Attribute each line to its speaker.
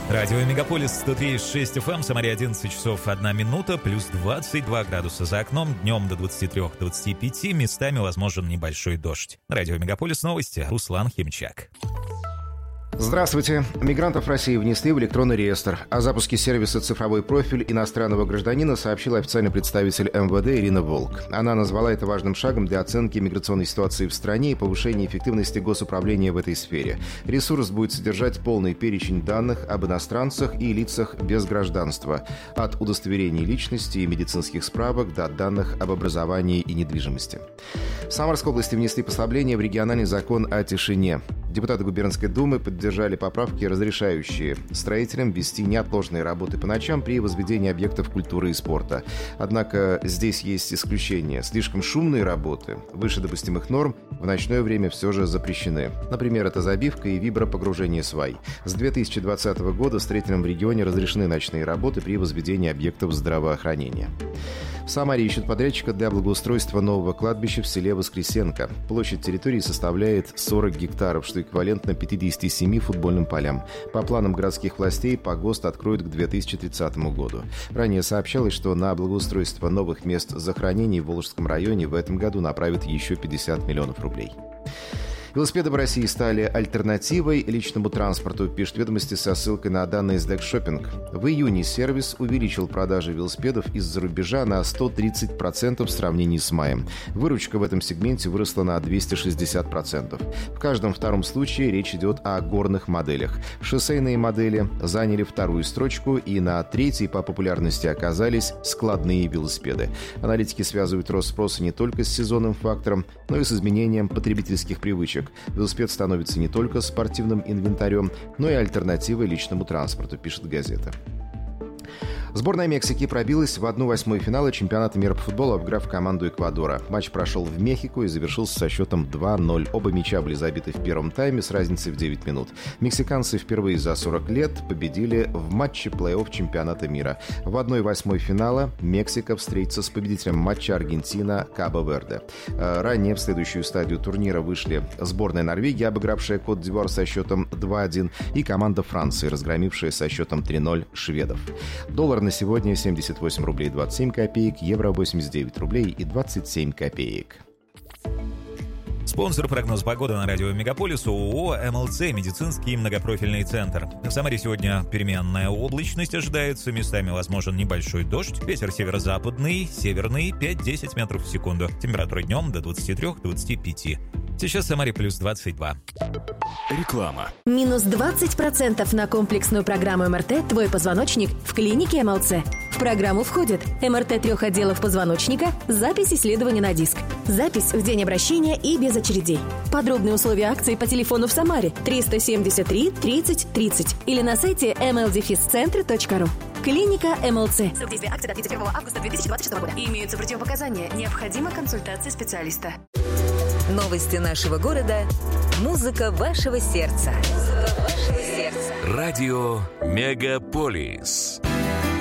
Speaker 1: Радио Мегаполис 103,6 FM, Самаре 11 часов 1 минута, плюс 22 градуса за окном, днем до 23-25, местами возможен небольшой дождь. Радио Мегаполис новости, Руслан Химчак.
Speaker 2: Здравствуйте. Мигрантов России внесли в электронный реестр. О запуске сервиса «Цифровой профиль иностранного гражданина» сообщила официальный представитель МВД Ирина Волк. Она назвала это важным шагом для оценки миграционной ситуации в стране и повышения эффективности госуправления в этой сфере. Ресурс будет содержать полный перечень данных об иностранцах и лицах без гражданства, от удостоверений личности и медицинских справок до данных об образовании и недвижимости. В Самарской области внесли послабление в региональный закон о тишине. Депутаты губернской думы поддержали поправки, разрешающие строителям вести неотложные работы по ночам при возведении объектов культуры и спорта. Однако здесь есть исключения. Слишком шумные работы, выше допустимых норм, в ночное время все же запрещены. Например, это забивка и вибропогружение свай. С 2020 года строителям в регионе разрешены ночные работы при возведении объектов здравоохранения. В Самаре ищут подрядчика для благоустройства нового кладбища в селе Воскресенко. Площадь территории составляет 40 гектаров, что эквивалентно 57 футбольным полям. По планам городских властей, погост откроют к 2030 году. Ранее сообщалось, что на благоустройство новых мест захоронений в Волжском районе в этом году направят еще 50 миллионов рублей. Велосипеды в России стали альтернативой личному транспорту, пишет «Ведомости» со ссылкой на данные SDEC Shopping. В июне сервис увеличил продажи велосипедов из-за рубежа на 130% в сравнении с маем. Выручка в этом сегменте выросла на 260%. В каждом втором случае речь идет о горных моделях. Шоссейные модели заняли вторую строчку, и на третьей по популярности оказались складные велосипеды. Аналитики связывают рост спроса не только с сезонным фактором, но и с изменением потребительских привычек. Велосипед становится не только спортивным инвентарем, но и альтернативой личному транспорту, пишет газета. Сборная Мексики пробилась в 1/8 финала чемпионата мира по футболу, обыграв команду Эквадора. Матч прошел в Мехико и завершился со счетом 2-0. Оба мяча были забиты в первом тайме с разницей в 9 минут. Мексиканцы впервые за 40 лет победили в матче плей-офф чемпионата мира. В 1/8 финала Мексика встретится с победителем матча Аргентина-Кабо-Верде. Ранее в следующую стадию турнира вышли сборная Норвегии, обыгравшая Кот-д'Ивуар со счетом 2-1, и команда Франции, разгромившая со счетом 3-0 шведов. Доллар на сегодня 78 рублей 27 копеек, евро 89 рублей и 27 копеек.
Speaker 1: Спонсор прогноза погоды на радио Мегаполис ООО «МЛЦ» медицинский многопрофильный центр. В Самаре сегодня переменная облачность ожидается, местами возможен небольшой дождь, ветер северо-западный, северный 5-10 метров в секунду, температура днем до 23-25. Сейчас в Самаре плюс 22.
Speaker 3: Реклама.
Speaker 4: Минус 20% на комплексную программу МРТ «Твой позвоночник» в клинике МЛЦ. В программу входит МРТ 3 отделов позвоночника, запись исследования на диск, запись в день обращения и без очередей. Подробные условия акции по телефону в Самаре 373 30 30 или на сайте mldefiscentre.ru. Клиника МЛЦ. Срок действия акции до 31 августа 2026 года. Имеются противопоказания. Необходима консультация специалиста.
Speaker 5: Новости нашего города. Музыка вашего сердца.
Speaker 3: Радио Мегаполис.